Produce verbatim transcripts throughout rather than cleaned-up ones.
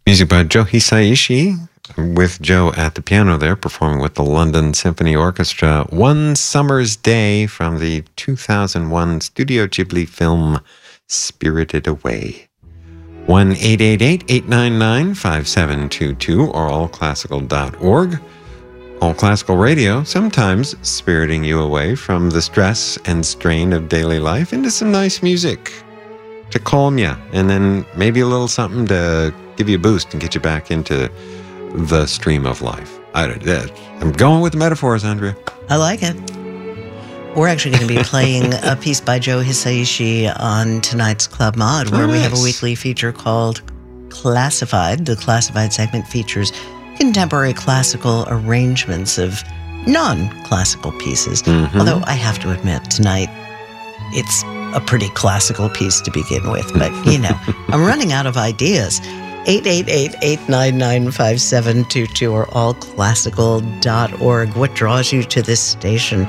Music by Joe Hisaishi, with Joe at the piano there, performing with the London Symphony Orchestra. One Summer's Day from the two thousand one Studio Ghibli film Spirited Away. one eight eight eight, eight nine nine, five seven two two or all classical dot org. All Classical Radio, sometimes spiriting you away from the stress and strain of daily life into some nice music to calm you, and then maybe a little something to give you a boost and get you back into the stream of life. I don't, I'm going with the metaphors, Andrea. I like it. We're actually going to be playing a piece by Joe Hisaishi on tonight's Club Mod, where oh, nice. we have a weekly feature called Classified. The Classified segment features contemporary classical arrangements of non-classical pieces. Mm-hmm. Although I have to admit, tonight, it's a pretty classical piece to begin with. But, you know, I'm running out of ideas. eight eight eight, eight nine nine, five seven two two or all classical dot org. What draws you to this station?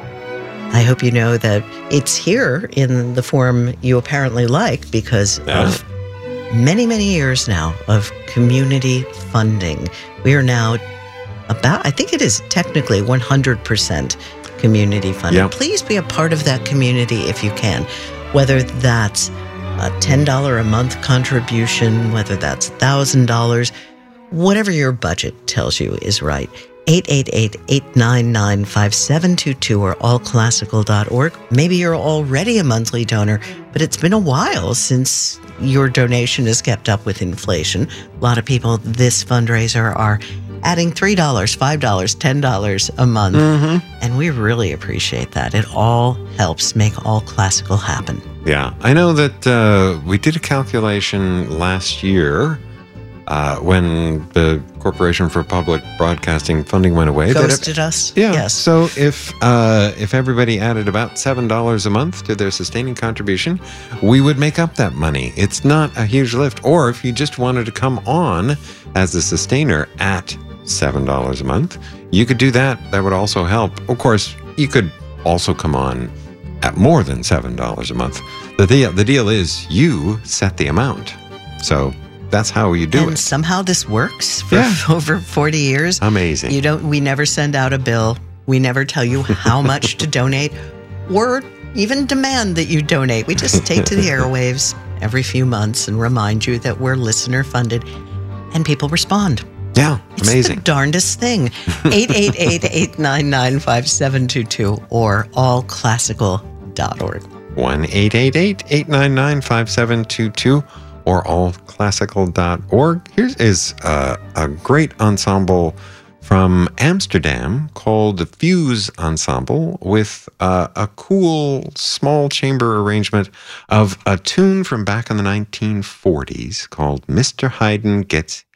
I hope you know that it's here in the form you apparently like because yeah. of many, many years now of community funding. We are now about, I think it is technically one hundred percent community funded. Yep. Please be a part of that community if you can, whether that's a ten dollars a month contribution, whether that's one thousand dollars, whatever your budget tells you is right. eight eight eight, eight nine nine, five seven two two or all classical dot org. Maybe you're already a monthly donor, but it's been a while since your donation has kept up with inflation. A lot of people this fundraiser are adding three dollars, five dollars, ten dollars a month, mm-hmm. and we really appreciate that. It all helps make All Classical happen. Yeah, I know that uh, we did a calculation last year uh, when the Corporation for Public Broadcasting funding went away. Ghosted that it, us? Yeah. Yes. So if uh, if everybody added about seven dollars a month to their sustaining contribution, we would make up that money. It's not a huge lift. Or if you just wanted to come on as a sustainer at seven dollars a month, you could do that. That would also help. Of course, you could also come on at more than seven dollars a month. The deal, the deal is you set the amount. So that's how you do and it. And somehow this works for yeah. over forty years. Amazing. You don't. We never send out a bill. We never tell you how much to donate or even demand that you donate. We just take to the airwaves every few months and remind you that we're listener funded, and people respond. Yeah, it's amazing. It's the darndest thing. eight eight eight, eight nine nine, five seven two two or all classical dot org. one eight eight eight, eight nine nine, five seven two two or all classical dot org. Here is uh, a great ensemble from Amsterdam called the Fuse Ensemble with uh, a cool small chamber arrangement of a tune from back in the nineteen forties called Mister Haydn Gets